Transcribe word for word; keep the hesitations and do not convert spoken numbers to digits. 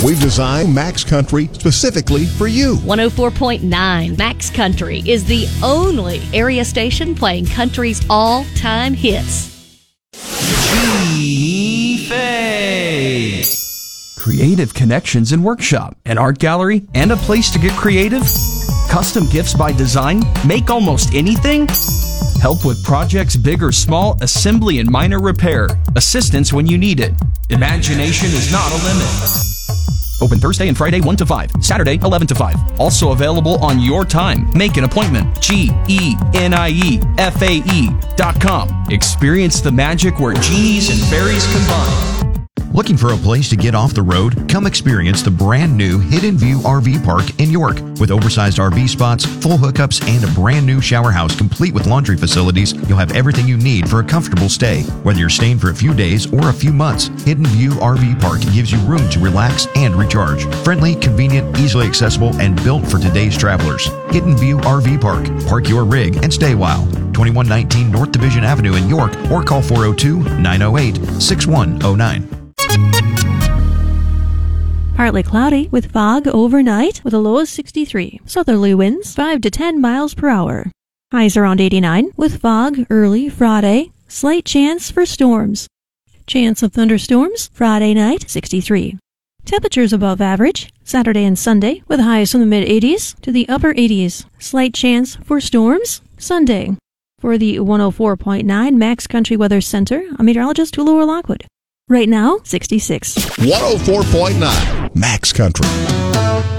We've designed Max Country specifically for you. one oh four point nine Max Country is the only area station playing country's all-time hits. G-Fay. Creative Connections and Workshop, an art gallery, and a place to get creative. Custom gifts by design, make almost anything. Help with projects big or small, assembly and minor repair. Assistance when you need it. Imagination is not a limit. Open Thursday and Friday one to five, Saturday eleven to five. Also available on your time. Make an appointment. G E N I E F A E dot com. Experience the magic where genies and fairies combine. Looking for a place to get off the road? Come experience the brand new Hidden View R V Park in York. With oversized R V spots, full hookups, and a brand new shower house complete with laundry facilities, you'll have everything you need for a comfortable stay. Whether you're staying for a few days or a few months, Hidden View R V Park gives you room to relax and recharge. Friendly, convenient, easily accessible, and built for today's travelers. Hidden View R V Park. Park your rig and stay a while. twenty-one nineteen North Division Avenue in York, or call four oh two, nine oh eight, six one oh nine. Partly cloudy with fog overnight with a low of sixty-three. Southerly winds five to ten miles per hour. Highs around eighty-nine with fog early Friday. Slight chance for storms. Chance of thunderstorms Friday night sixty-three. Temperatures above average Saturday and Sunday with highs from the mid eighties to the upper eighties. Slight chance for storms Sunday. For the one oh four point nine Max Country Weather Center, I'm meteorologist Laura Lockwood. Right now, sixty-six. one oh four point nine Max Country.